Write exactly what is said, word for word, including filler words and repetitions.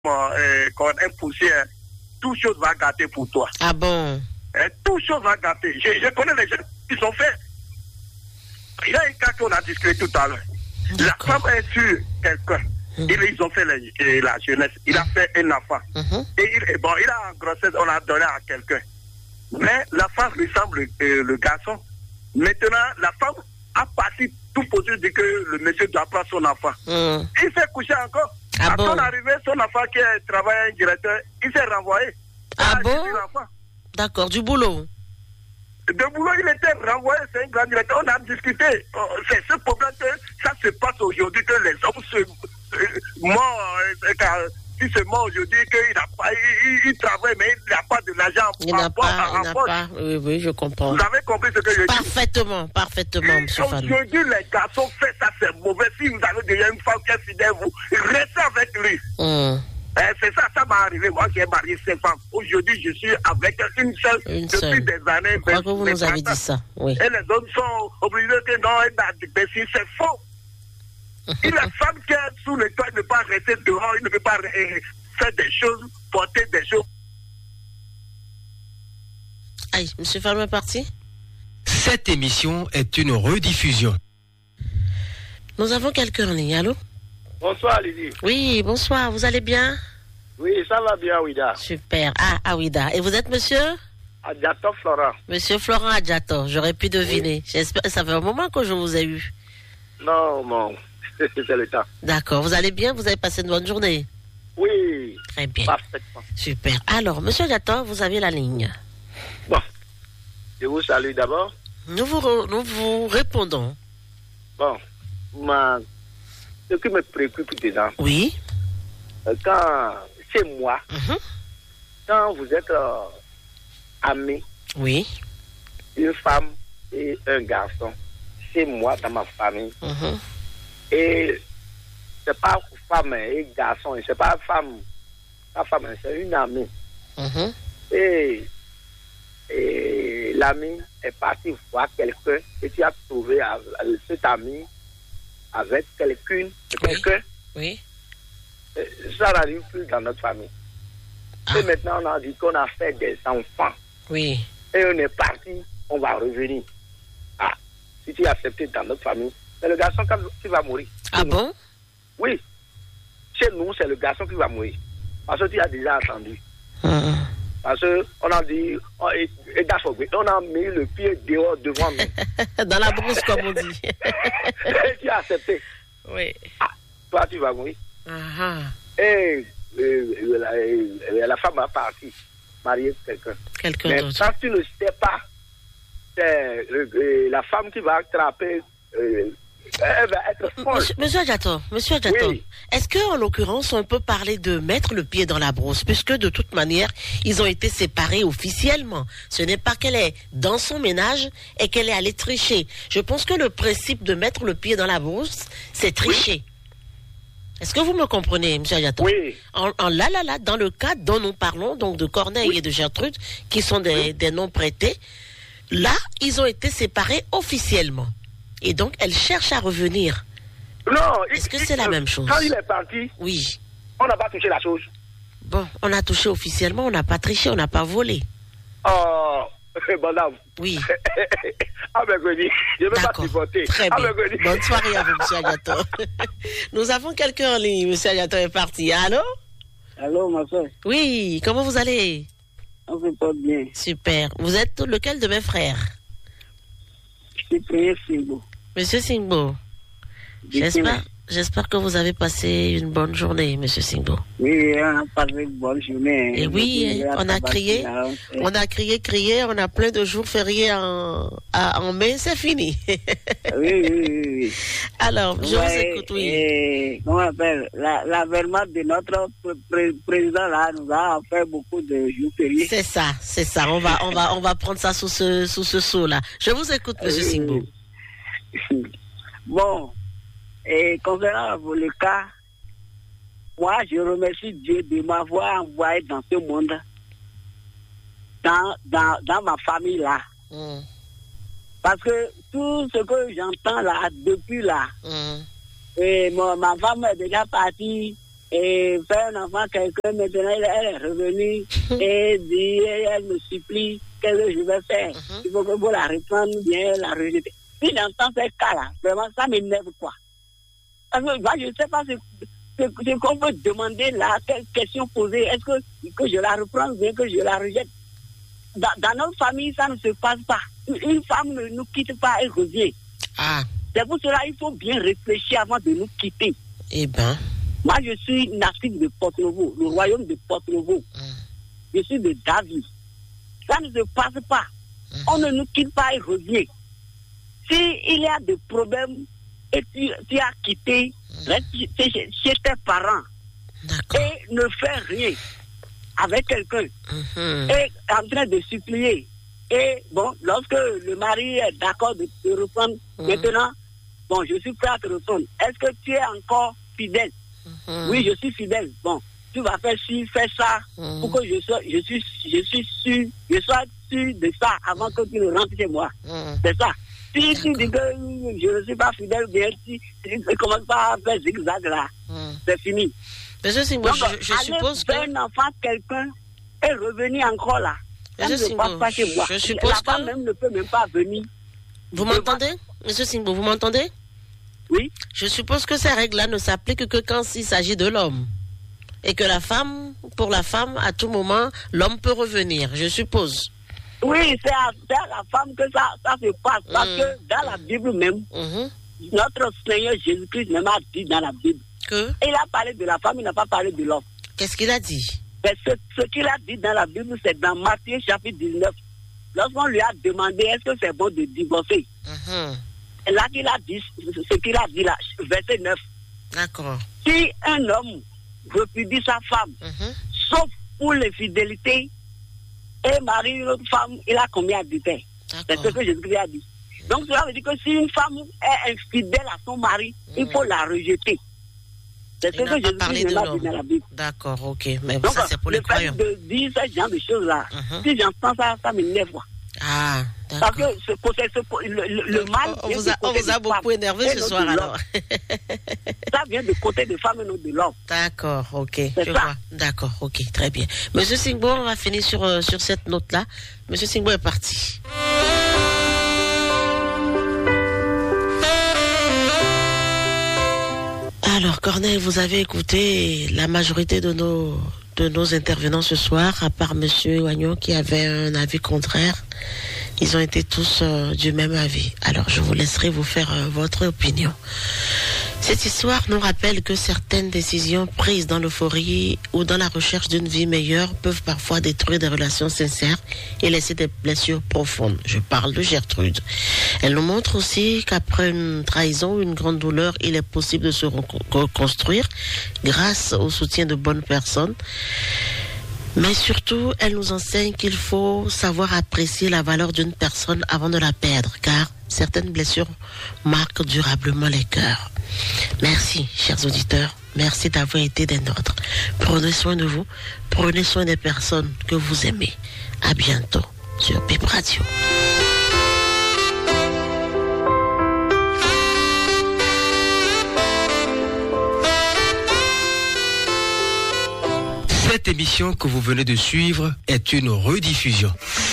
euh, comme un poussière, toute chose va gâter pour toi. Ah bon? Et toute chose va gâter. Je, je connais les gens qui sont faits. Il y a un cas qu'on a discuté tout à l'heure. La femme est sur quelqu'un. Mmh. Ils, ils ont fait la, la jeunesse. Il a fait un enfant. Mmh. Et il, bon, il a en grossesse, on l'a donné à quelqu'un. Mais la femme ressemble euh, le garçon. Maintenant, la femme a parti tout pour dire que le monsieur doit prendre son enfant. Mmh. Il s'est couché encore. Ah à bon? son arrivée, son enfant qui travaille un directeur, il s'est renvoyé. Ah bon? D'accord, du boulot. De boulot, il était renvoyé, c'est un grand directeur. On a discuté. C'est ce problème que ça se passe aujourd'hui, que les hommes se euh, morts. Si se mort aujourd'hui, qu'il n'a pas, il, il travaille, mais il n'a pas de l'argent. Il n'a pas, il n'a pas. Oui, oui, je comprends. Vous avez compris ce que je dis? Parfaitement, parfaitement, M. Fallou. Aujourd'hui, les garçons font ça, c'est mauvais. Si vous avez déjà une femme qui est fidèle, vous restez avec lui. Mm. Eh, c'est ça, ça m'est arrivé. Moi, j'ai marié cinq femmes. Aujourd'hui, je suis avec une seule une depuis seule. des années. Je crois que vous nous avez dit ça, oui. Et les autres sont obligés que non, c'est faux. Si la femme qui est sous le toit ne peut pas rester dehors, il ne peut pas faire des choses, porter des choses. Aïe, M. Fallou est parti? Cette émission est une rediffusion. Nous avons quelqu'un en ligne, allô? Bonsoir, Lydie. Oui, bonsoir, vous allez bien? Oui, ça va bien, Ouida. Super. Ah, Aouida. Et vous êtes monsieur? Adjato Florent. Monsieur Florent Adjato, j'aurais pu deviner. Oui. J'espère, ça fait un moment que je vous ai eu. Non, non, c'est le temps. D'accord, vous allez bien? Vous avez passé une bonne journée? Oui. Très bien. Parfaitement. Super. Alors, monsieur Adjato, vous avez la ligne. Bon, je vous salue d'abord. Nous vous, re, nous vous répondons. Bon, ma... ce qui me préoccupe dedans. Oui. Quand c'est moi, mm-hmm. quand vous êtes euh, amis, oui, une femme et un garçon, c'est moi dans ma famille. Mm-hmm. Et c'est pas femme et garçon, c'est pas femme, pas femme, c'est une amie. Mm-hmm. Et, et l'ami est parti voir quelqu'un et tu as trouvé cet ami avec quelqu'une, quelqu'un. Oui. Ça n'arrive plus dans notre famille. Ah. Et maintenant, on a dit qu'on a fait des enfants. Oui. Et on est parti, on va revenir. Ah, si tu es accepté dans notre famille, c'est le garçon qui va mourir. Ah nous. Bon? Oui. Chez nous, c'est le garçon qui va mourir. Parce que tu as déjà entendu. Mmh. Parce qu'on a dit, on, et, et on a mis le pied dehors devant nous. Dans la brousse, comme on dit. Et tu as accepté. Oui. Ah, toi, tu vas mourir. Uh-huh. Et, et, et, la, et la femme a parti, marier quelqu'un. Quelqu'un Mais d'autre. quand tu ne sais pas, c'est euh, la femme qui va attraper. Euh, elle va être folle. Monsieur, monsieur Adjato, monsieur Adjato, oui. Est-ce qu'en l'occurrence, on peut parler de mettre le pied dans la brousse, puisque de toute manière, ils ont été séparés officiellement. Ce n'est pas qu'elle est dans son ménage et qu'elle est allée tricher. Je pense que le principe de mettre le pied dans la brousse, c'est tricher. Oui. Est-ce que vous me comprenez, monsieur Adjato? Oui. En, en là, là, là, dans le cas dont nous parlons, donc de Corneille oui. et de Gertrude, qui sont des, oui. des noms prêtés, là, ils ont été séparés officiellement. Et donc, elle cherche à revenir. Non. Est-ce que c'est la même chose? Quand il est parti, oui. On n'a pas touché la chose. Bon, on a touché officiellement, on n'a pas triché, on n'a pas volé. Oh, madame. Oui. Ah, ben, je ne vais pas supporter. Très bien. Ah, ben, bonne soirée à vous, monsieur Adjato. Nous avons quelqu'un en ligne, monsieur Adjato est parti. Allô? Allô, ma soeur. Oui, comment vous allez? On se porte bien. Super. Vous êtes lequel de mes frères? Je suis Singbo. Monsieur Singbo, j'espère, j'espère que vous avez passé une bonne journée, monsieur Singbo. Oui, on a passé une bonne journée. Et oui, on a crié, on a crié, crié, on a plein de jours fériés en, en mai, c'est fini. Oui, oui, oui, oui. Alors, je ouais, vous écoute, oui. Et, comment on appelle, la, l'avènement de notre pré- président là nous a fait beaucoup de jours fériés. C'est ça, c'est ça. On va, on va, on va prendre ça sous ce, sous ce sceau là. Je vous écoute, monsieur oui, Singbo. Bon, et concernant le cas, moi je remercie Dieu de m'avoir envoyé dans ce monde, dans, dans, dans ma famille là. Mm. Parce que tout ce que j'entends là, depuis là, mm. et mon, ma femme est déjà partie et faire un enfant quelqu'un, maintenant elle, elle est revenue et dit, et elle me supplie, qu'est-ce que je vais faire? Uh-huh. Il faut que vous la reprendre bien, la rejeter. Si j'entends ces cas-là, vraiment, ça m'énerve quoi. Parce que moi, je ne sais pas ce, ce, ce qu'on peut demander là, quelle question poser. Est-ce que, que je la reprends bien, que je la rejette? Dans, dans notre famille, ça ne se passe pas. Une femme ne nous quitte pas, elle revient. Ah. C'est pour cela qu'il faut bien réfléchir avant de nous quitter. Eh ben. Moi, je suis natif de Porto-Novo, le royaume de Porto-Novo. Mm. Je suis de David. Ça ne se passe pas. Mm. On ne nous quitte pas et revient. S'il y a des problèmes et tu, tu as quitté, mm. reste chez, chez tes parents. D'accord. Et ne fais rien avec quelqu'un. Mm-hmm. Et en train de supplier. Et bon, lorsque le mari est d'accord de te reprendre, mm. maintenant, bon, je suis prêt à te reprendre. Est-ce que tu es encore fidèle? Mm. Oui, je suis fidèle. Bon, tu vas faire ci, faire ça, mm. pour que je sois, je suis, je suis sûr, je sois sûr de ça avant que tu ne rentres chez moi. Mm. C'est ça. Si tu dis que je ne suis pas fidèle, bien, si tu ne commences pas à faire zigzag là, mm. c'est fini. Monsieur Singbo, donc, je, je suppose que... un enfant, quelqu'un est revenu encore là. Ça ne se passe pas chez moi. Je suppose la femme que... même ne peut même pas venir. Vous m'entendez, Monsieur Singbo, vous m'entendez? Oui. Je suppose que ces règles-là ne s'appliquent que quand il s'agit de l'homme. Et que la femme, pour la femme, à tout moment, l'homme peut revenir, je suppose. Oui, c'est à, c'est à la femme que ça, ça se passe. Parce mmh. que dans la Bible même, mmh. notre Seigneur Jésus-Christ même a dit dans la Bible. Que? Il a parlé de la femme, il n'a pas parlé de l'homme. Qu'est-ce qu'il a dit? Mais ce, ce qu'il a dit dans la Bible, c'est dans Matthieu chapitre dix-neuf. Lorsqu'on lui a demandé est-ce que c'est bon de divorcer, mmh. là qu'il a dit, ce qu'il a dit là, verset neuf. D'accord. Si un homme repudie sa femme, mmh. sauf pour l'infidélité, et marie une autre femme, il a combien d'adultères? C'est ce que Jésus a dit. Donc cela veut dire que si une femme est infidèle à son mari, mmh. il faut la rejeter. C'est ce que Jésus a dit dans la Bible. D'accord, ok. Mais donc, ça, c'est pour les croyants. Le fait de dire ce genre de choses-là, uh-huh. si j'entends ça, ça m'énerve. Ah, d'accord. Parce que ce, ce, ce, le, le, le mal... On vous a, on vous a beaucoup énervé ce soir, alors. Ça vient du côté des femmes et non de l'homme. D'accord, ok. Je ça. vois. D'accord, ok, très bien. Monsieur Singbo, on va finir sur, euh, sur cette note-là. Monsieur Singbo est parti. Alors, Corneille, vous avez écouté la majorité de nos, de nos intervenants ce soir, à part Monsieur Wagnon qui avait un avis contraire. Ils ont été tous euh, du même avis. Alors, je vous laisserai vous faire euh, votre opinion. Cette histoire nous rappelle que certaines décisions prises dans l'euphorie ou dans la recherche d'une vie meilleure peuvent parfois détruire des relations sincères et laisser des blessures profondes. Je parle de Gertrude. Elle nous montre aussi qu'après une trahison ou une grande douleur, il est possible de se reconstruire grâce au soutien de bonnes personnes. Mais surtout, elle nous enseigne qu'il faut savoir apprécier la valeur d'une personne avant de la perdre, car certaines blessures marquent durablement les cœurs. Merci, chers auditeurs. Merci d'avoir été des nôtres. Prenez soin de vous. Prenez soin des personnes que vous aimez. À bientôt sur P I B Radio. Cette émission que vous venez de suivre est une rediffusion.